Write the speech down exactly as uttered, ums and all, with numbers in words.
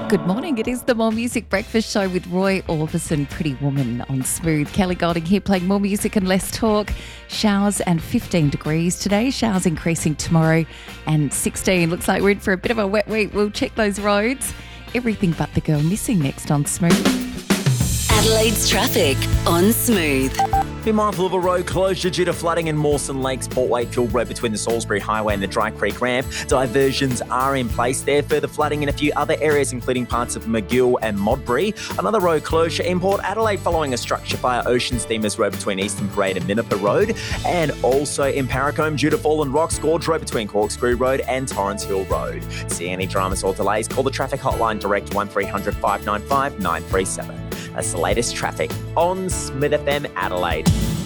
Good morning. It is the More Music Breakfast Show with Roy Orbison, Pretty Woman on Smooth. Kelly Golding here playing more music and less talk. Showers and fifteen degrees today. Showers increasing tomorrow and sixteen. Looks like we're in for a bit of a wet week. We'll check those roads. Everything but the girl missing next on Smooth. Adelaide's traffic on Smooth. Be mindful of a road closure due to flooding in Mawson Lakes, Port Wakefield Road between the Salisbury Highway and the Dry Creek Ramp. Diversions are in place there. Further flooding in a few other areas, including parts of McGill and Modbury. Another road closure in Port Adelaide following a structure fire, Ocean Steamers Road between Eastern Parade and Minnipa Road. And also in Paracombe due to fallen rocks, Gorge Road between Corkscrew Road and Torrens Hill Road. See any dramas or delays, call the traffic hotline direct one three hundred five nine five nine three seven. That's the latest traffic on Smith F M Adelaide.